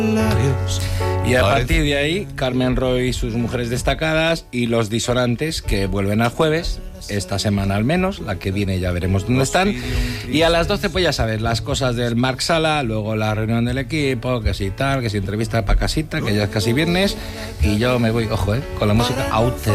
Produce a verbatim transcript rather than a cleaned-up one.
Y a partir de ahí, Carmen Roy y sus mujeres destacadas y los disonantes, que vuelven al jueves, esta semana al menos, la que viene ya veremos dónde están. Y a las doce, pues ya sabes, las cosas del Marc Sala, luego la reunión del equipo, que si tal, que si entrevista para casita, que ya es casi viernes, y yo me voy, ojo, eh, con la música out.